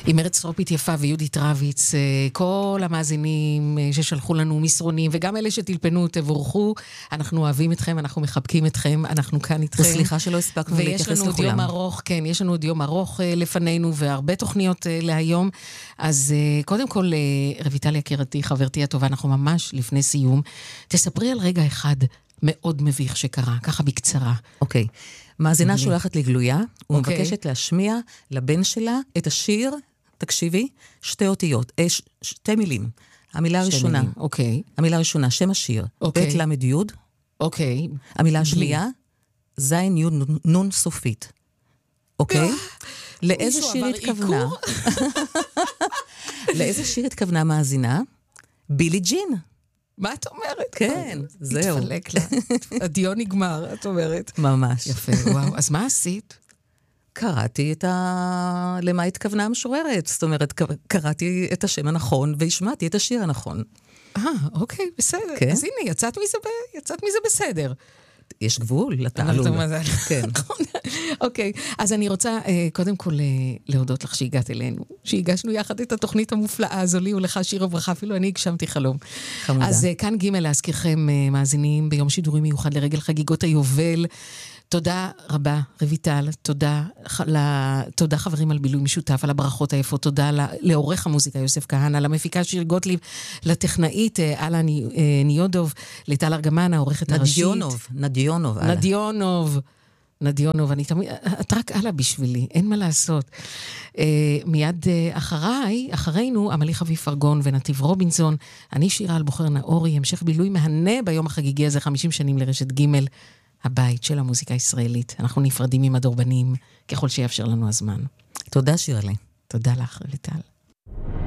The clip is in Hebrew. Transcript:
עם ארץ טרופית יפה ויהודית רביץ, כל המאזינים ששלחו לנו מסרונים, וגם אלה שטלפנו, תבורכו, אנחנו אוהבים אתכם, אנחנו מחבקים אתכם, אנחנו כאן איתכם. וסליחה שלא הספקנו להתייחס לכולם. ויש לנו עוד יום ארוך, כן, יש לנו עוד יום ארוך לפנינו, והרבה תוכניות להיום. אז קודם כל, רויטל יקירתי, חברתי הטובה, אנחנו ממש לפני סיום. תספרי על רגע אחד מאוד מביך שקרה, ככה בקצרה. אוקיי. מאזינה שולחת לי גלויה, ומבקשת להשמיע לבן שלה את השיר, תקשיבי, שתי אותיות, שתי מילים. המילה הראשונה. אוקיי. המילה הראשונה, שם השיר. בית למד יוד. אוקיי. המילה השנייה, זין יוד נון סופית. אוקיי? לאיזה שיר התכוונה? לאיזה שיר התכוונה מאזינה? בילי ג'ין. מה את אומרת? כן, זהו. התפלק לה. הדיון נגמר, את אומרת. ממש. יפה, וואו. אז מה עשית? קראתי למה התכוונה המשוררת. זאת אומרת, קראתי את השם הנכון, והשמעתי את השיר הנכון. אוקיי, בסדר. כן? אז הנה, יצאת מזה בסדר. יש גבול לתעלול. כן. אוקיי, אז אני רוצה קודם כל להודות לך שהגעת אלינו, שהגשנו יחד את התוכנית המופלאה הזו, לי ולך שיר וברכה, אפילו אני הגשמתי חלום. חמודה. אז כאן ג' להזכירכם מאזינים ביום שידורי מיוחד לרגל חגיגות היובל. תודה רבה, רויטל, תודה חברים על בילוי משותף, על הברכות היפות, תודה לעורך המוזיקה יוסף כהנא, למפיקה שיר גוטליב, לטכנאית אלה ניודוב, לטל ארגמן, העורכת הראשית. נדיונוב, אני תמיד, את רק אלה בשבילי, אין מה לעשות. מיד אחרינו, עמלי חביב פרגון ונתיב רובינסון, אני שירה על בוחר נאורי, המשך בילוי מהנה ביום החגיגי הזה, 50 שנים לרשת ג' הבית של המוזיקה הישראלית. אנחנו נפרדים עם הדורבנים, ככל שיאפשר לנו הזמן. תודה שירלי. תודה לך, רויטל.